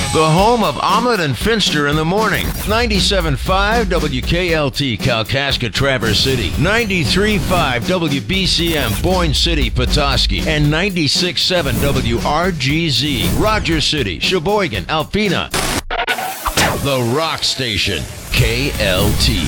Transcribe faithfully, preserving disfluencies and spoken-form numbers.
The home of Omelet and Finster in the morning. ninety-seven point five W K L T, Kalkaska, Traverse City. ninety-three point five W B C M, Boyne City, Petoskey. And ninety-six point seven W R G Z, Rogers City, Sheboygan, Alpena. The Rock Station, K L T.